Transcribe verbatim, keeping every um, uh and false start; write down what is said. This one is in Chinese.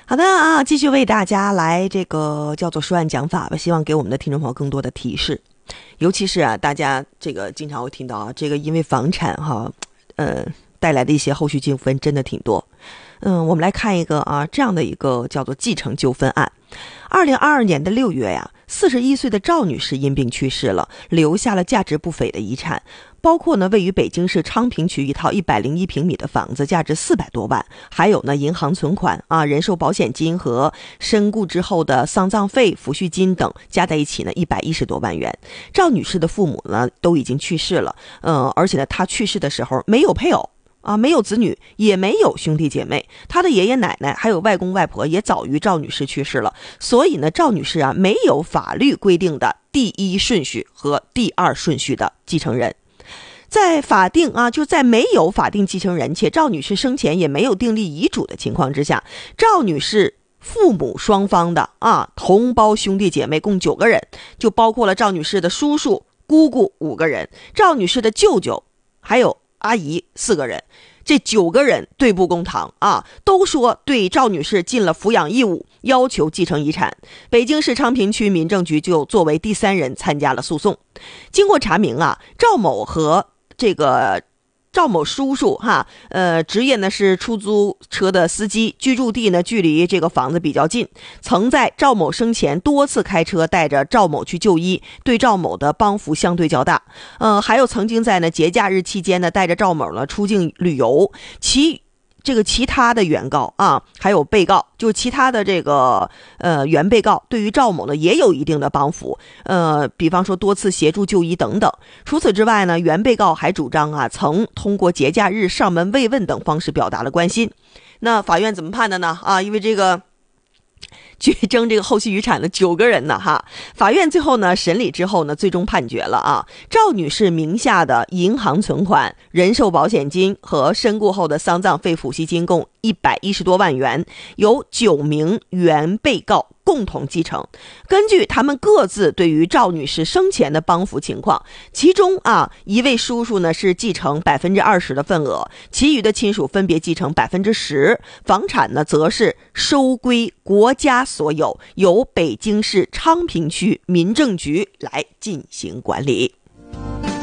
好的啊，继续为大家来这个叫做说案讲法吧，希望给我们的听众朋友更多的提示。尤其是啊，大家这个经常会听到啊，这个因为房产哈，呃，带来的一些后续纠纷真的挺多。嗯，我们来看一个啊，这样的一个叫做继承纠纷案。二零二二年的六月呀，四十一岁的赵女士因病去世了，留下了价值不菲的遗产，包括呢位于北京市昌平区一套一百零一平米的房子，价值四百多万，还有呢银行存款啊、人寿保险金和身故之后的丧葬费、抚恤金等，加在一起呢一百一十多万元。赵女士的父母呢都已经去世了，嗯、呃，而且呢她去世的时候没有配偶。啊，没有子女，也没有兄弟姐妹，他的爷爷奶奶还有外公外婆也早于赵女士去世了，所以呢，赵女士啊没有法律规定的第一顺序和第二顺序的继承人。在法定啊，就在没有法定继承人，且赵女士生前也没有订立遗嘱的情况之下，赵女士父母双方的啊同胞兄弟姐妹共九个人，就包括了赵女士的叔叔、姑姑五个人，赵女士的舅舅还有阿姨四个人，这九个人对簿公堂啊，都说对赵女士尽了抚养义务，要求继承遗产。北京市昌平区民政局就作为第三人参加了诉讼。经过查明啊，赵某和这个赵某叔叔哈，呃，职业呢是出租车的司机，居住地呢距离这个房子比较近，曾在赵某生前多次开车带着赵某去就医，对赵某的帮扶相对较大。呃，还有曾经在呢节假日期间呢带着赵某呢出境旅游。其这个其他的原告啊，还有被告，就其他的这个呃原被告，对于赵某呢也有一定的帮扶，呃，比方说多次协助就医等等。除此之外呢，原被告还主张啊，曾通过节假日上门慰问等方式表达了关心。那法院怎么判的呢？啊，因为这个去争这个后续遗产的九个人呢，哈，法院最后呢审理之后呢，最终判决了啊，赵女士名下的银行存款、人寿保险金和身故后的丧葬费抚恤金共一百一十多万元，由九名原被告共同继承。根据他们各自对于赵女士生前的帮扶情况，其中啊一位叔叔呢是继承百分之二十的份额，其余的亲属分别继承百分之十，房产呢则是收归国家所有，由北京市昌平区民政局来进行管理。